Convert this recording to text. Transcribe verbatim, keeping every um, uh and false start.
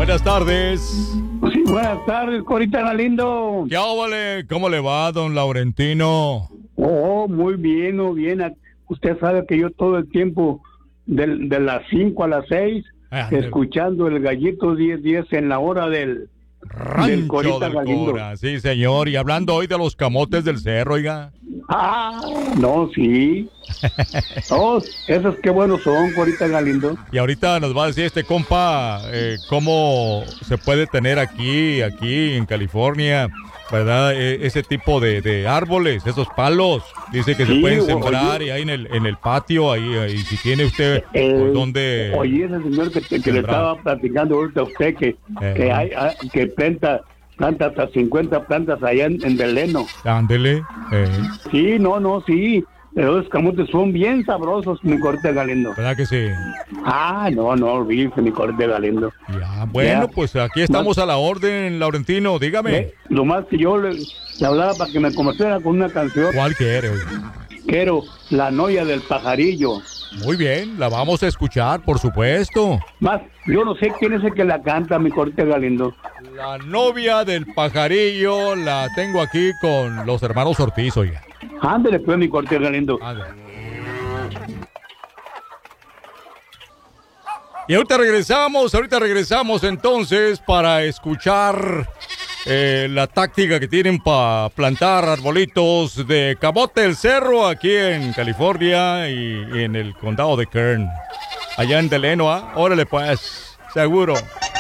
Buenas tardes. Sí, buenas tardes, Corita Galindo. ¿Qué óvole? ¿Cómo le va, don Laurentino? Oh, muy bien, muy bien. Usted sabe que yo todo el tiempo, de, de las cinco a las seis, Ande. escuchando el Gallito diez diez en la hora del... Rancho del Corita del Galindo. Cora, sí, señor. Y hablando hoy de los camotes del cerro, oiga. Ah, no, sí. Oh, esos qué buenos son, Corita Galindo. Y ahorita nos va a decir este compa eh, cómo se puede tener aquí, aquí en California, ¿verdad? E- ese tipo de, de árboles, esos palos. Dice que Sí, se pueden oye. sembrar y ahí en el, en el patio, ahí, ahí si tiene usted Eh, por dónde... Oye, ese señor que, te- que le sembrar. estaba platicando ahorita a usted que, Eh. que hay ah, que planta, planta hasta cincuenta plantas allá en, en Beleno. Ándele. eh, Sí, no, no, sí. Los camotes son bien sabrosos, mi Corita Galindo. ¿Verdad que sí? Ah, no, no, olvídese, mi Corita Galindo. Ya, bueno, Ya. pues aquí estamos a la orden, Laurentino, dígame. Eh, lo más que yo le, le hablaba para que me conociera con una canción. ¿Cuál quiere, oiga? Quiero La Noia del Pajarillo. Muy bien, la vamos a escuchar, por supuesto. Más, yo no sé quién es el que la canta, mi Corita Galindo. La novia del pajarillo la tengo aquí con los hermanos Ortiz, oiga. Ándale, pues, mi Corita Galindo. Ándale. Y ahorita regresamos, ahorita regresamos entonces para escuchar eh, la táctica que tienen para plantar arbolitos de camote del cerro aquí en California y, y en el condado de Kern. Allá en Delano, ¿ah? Órale pues, seguro.